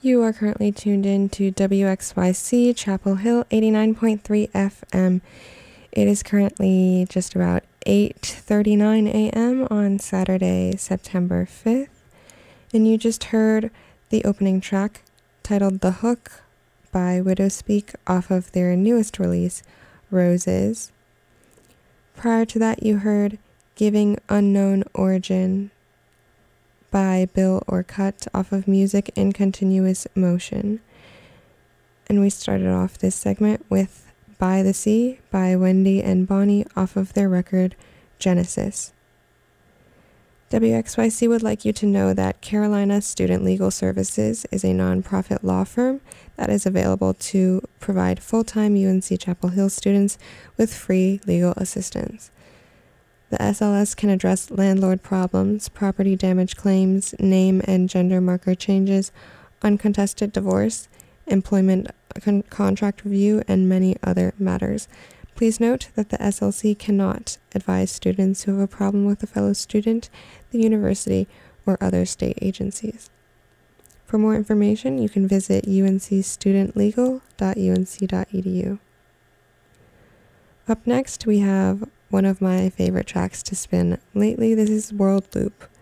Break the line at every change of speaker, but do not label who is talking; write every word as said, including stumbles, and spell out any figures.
You are currently tuned in to W X Y C Chapel Hill eighty-nine point three F M. It is currently just about eight thirty-nine a m on Saturday, September fifth, and you just heard the opening track titled The Hook by Widowspeak off of their newest release, Roses. Prior to that, you heard Giving Unknown Origin by Bill Orcutt off of Music in Continuous Motion. And we started off this segment with By the Sea by Wendy and Bonnie off of their record Genesis. W X Y C would like you to know that Carolina Student Legal Services is a nonprofit law firm that is available to provide full-time U N C Chapel Hill students with free legal assistance. The S L S can address landlord problems, property damage claims, name and gender marker changes, uncontested divorce, employment con- contract review, and many other matters. Please note that the S L C cannot advise students who have a problem with a fellow student, the university, or other state agencies. For more information, you can visit u n c student legal dot u n c dot e d u. Up next, we have one of my favorite tracks to spin lately. This is World Loop